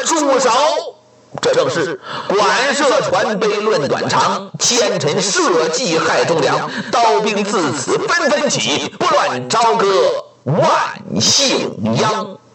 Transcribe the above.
住手！这正是管涉传杯论短长，奸臣设计害忠良，刀兵自此纷纷起，不乱朝歌万姓殃。